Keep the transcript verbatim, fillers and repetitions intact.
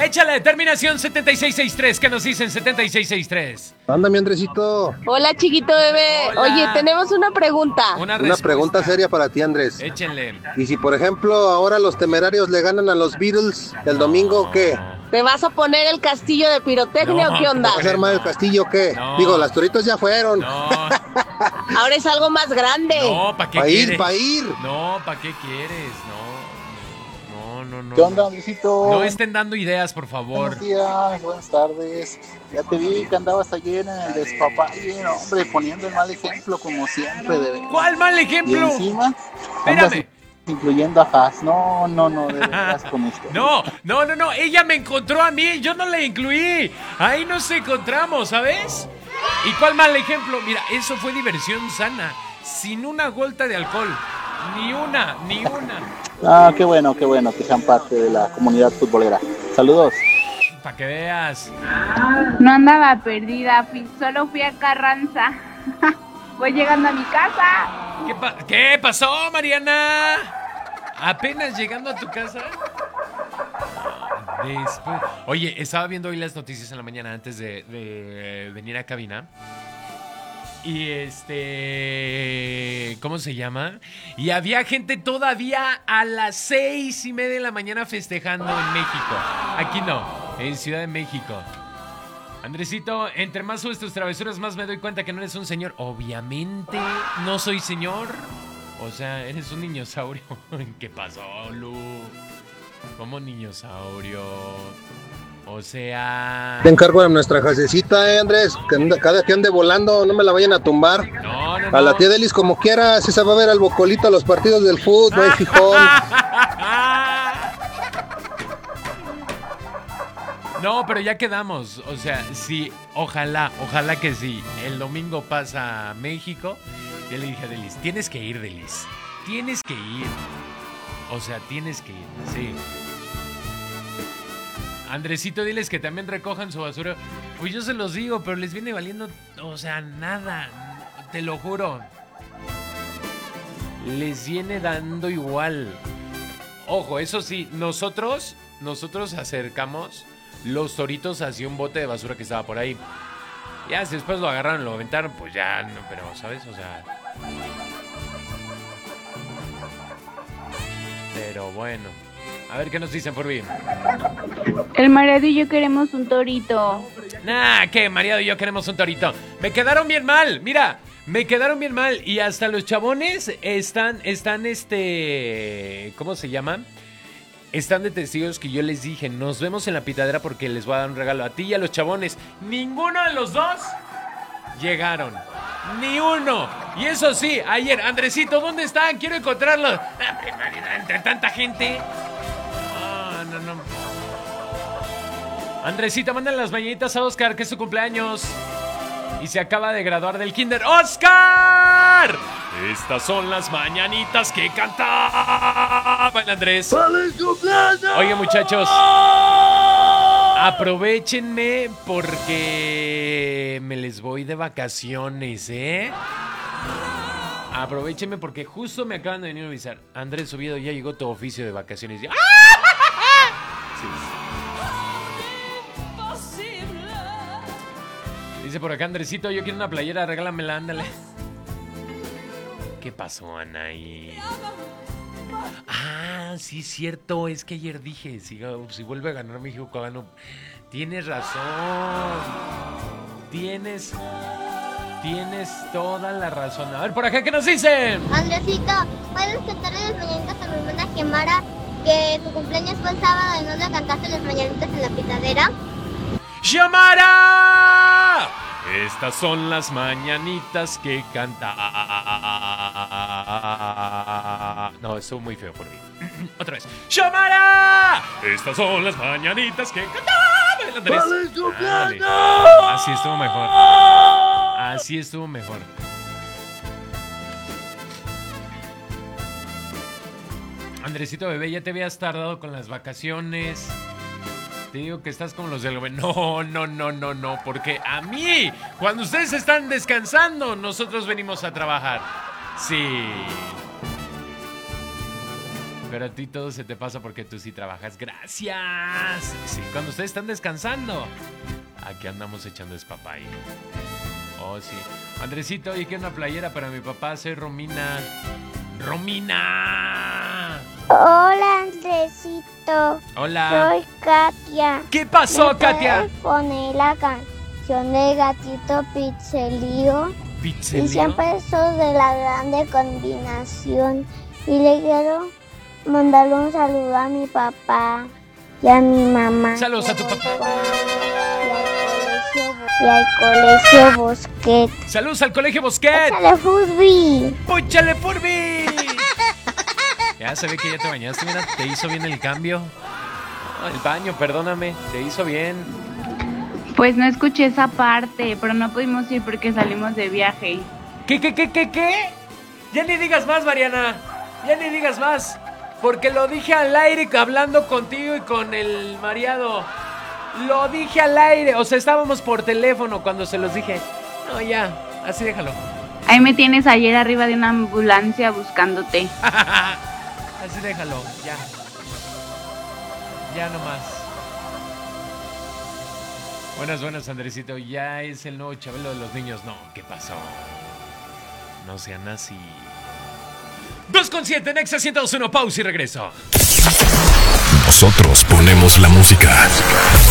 Échale, terminación setenta y seis sesenta y tres. ¿Qué nos dicen setenta y seis sesenta y tres? Anda, mi Andresito. Hola, chiquito bebé. Hola. Oye, tenemos una pregunta. Una, Una pregunta seria para ti, Andrés. Échenle. Y si, por ejemplo, ahora los Temerarios le ganan a los Beatles el domingo, ¿qué? ¿Te vas a poner el castillo de pirotecnia No, o qué onda? ¿Vas a armar el castillo o qué? No. Digo, las toritos ya fueron. No, Ahora es algo más grande. no, ¿para qué Pa' ir, quieres? pa' ir. No, ¿para qué quieres? No, no, no, no. ¿Qué onda, Andresito? No estén dando ideas, por favor. Buenos días, buenas tardes. Ya te vi que andabas ayer en el despapalle, hombre, poniendo el mal ejemplo como siempre. De verdad. ¿Cuál mal Y ejemplo? encima, andas Espérame. incluyendo a Haas. No, no, no, de verdad con usted. No, no, no, no, ella me encontró a mí, yo no la incluí. Ahí nos encontramos, ¿sabes? ¿Y cuál mal ejemplo? Mira, eso fue diversión sana, sin una gota de alcohol. Ni una, ni una. Ah, qué bueno, qué bueno que sean parte de la comunidad futbolera. Saludos. Para que veas. No andaba perdida, fui- solo fui a Carranza. Voy llegando a mi casa. ¿Qué, pa- ¿Qué pasó, Mariana? ¿Apenas llegando a tu casa? Después... Oye, estaba viendo hoy las noticias en la mañana antes de, de venir a cabina. Y este... ¿Cómo se llama? Y había gente todavía a las seis y media de la mañana festejando en México. Aquí no, en Ciudad de México. Andresito, entre más subes tus travesuras, más me doy cuenta que no eres un señor. Obviamente no soy señor. O sea, eres un niñosaurio. ¿Qué pasó, Lu? ¿Cómo niñosaurio? O sea... Te encargo de nuestra jasecita, eh, Andrés. Que anda- cada que ande volando, no me la vayan a tumbar. No, no, A la no. tía Delis como quieras, esa va a ver al bocolito a los partidos del fútbol, no hay fijón. No, pero ya quedamos. O sea, sí, ojalá, ojalá que sí. El domingo pasa a México. Ya le dije a Delis, tienes que ir, Delis. Tienes que ir. O sea, tienes que ir, sí. Andresito, diles que también recojan su basura. Pues yo se los digo, pero les viene valiendo, o sea, nada. Te lo juro. Les viene dando igual. Ojo, eso sí, nosotros, nosotros acercamos los toritos hacia un bote de basura que estaba por ahí. Ya, si después lo agarraron, lo aventaron, pues ya, no, pero, ¿sabes? O sea... Pero bueno. A ver qué nos dicen por bien. El mareado y yo queremos un torito. Nah, que Mariado y yo queremos un torito. Me quedaron bien mal, mira. Me quedaron bien mal. Y hasta los chabones están, están este... ¿Cómo se llaman? Están de testigos que yo les dije, nos vemos en la pitadera porque les voy a dar un regalo a ti y a los chabones. Ninguno de los dos llegaron. Ni uno. Y eso sí, ayer, Andresito, ¿dónde están? Quiero encontrarlos. Entre tanta gente. No, no, no. Andresito, mandan las mañanitas a Oscar, que es su cumpleaños. Y se acaba de graduar del kinder. ¡Oscar! Estas son las mañanitas que cantaba el Andrés. ¡Feliz cumpleaños! Oye, muchachos, aprovechenme porque me les voy de vacaciones, ¿eh? Aprovechenme porque justo me acaban de venir a avisar. Andrés Oviedo, ya llegó tu oficio de vacaciones. Sí. Dice por acá Andresito, yo quiero una playera, regálamela, ándale. ¿Qué pasó, Anaí? Ah, sí, cierto. Es que ayer dije, si, si vuelve a ganar México, gano. Tienes razón. Tienes... Tienes toda la razón. A ver, por acá, ¿qué nos dicen? Andresito, ¿puedes cantarle las mañanitas a mi hermana Gemara? Que su cumpleaños fue el sábado y no le cantaste las mañanitas en la pitadera. ¡Xiomara! Estas son las mañanitas que canta. No, estuvo muy feo por mí. Otra vez. ¡Xiomara! Estas son las mañanitas que canta. ¡Feliz cumpleaños! Así estuvo mejor. Así estuvo mejor. Andresito bebé, ya te habías tardado con las vacaciones. Te digo que estás como los del gobierno. No, no, no, no, no. Porque a mí, cuando ustedes están descansando, nosotros venimos a trabajar. Sí. Pero a ti todo se te pasa porque tú sí trabajas. ¡Gracias! Sí, cuando ustedes están descansando, aquí andamos echando espapay. Oh, sí. Andresito, oye, quiero una playera para mi papá. Soy Romina. ¡Romina! Hola, Andresito. Hola. Soy Katia. ¿Qué pasó, ¿Me Katia? puedes poner la canción de Gatito Pixelío? ¿Pixelío? Y siempre sos de la grande combinación. Y le quiero mandarle un saludo a mi papá y a mi mamá. Saludos a tu papá. Y al colegio Bosquet. Saludos al colegio Bosquet. ¡Échale Furby! ¡Póchale Furby! Ya se ve que ya te bañaste, mira, te hizo bien el cambio. Ah, el baño, perdóname, te hizo bien. Pues no escuché esa parte, pero no pudimos ir porque salimos de viaje. ¿Qué, qué, qué, qué, qué? Ya ni digas más, Mariana. Ya ni digas más. Porque lo dije al aire hablando contigo y con el mareado. Lo dije al aire. O sea, estábamos por teléfono cuando se los dije. No, ya, así déjalo. Ahí me tienes ayer arriba de una ambulancia buscándote. Así déjalo, ya. Ya nomás. Buenas, buenas, Andresito. Ya es el nuevo Chabelo de los niños. No, ¿qué pasó? No sean así. dos con siete, Nexa ciento dos punto uno, pausa y regreso. Nosotros ponemos la música.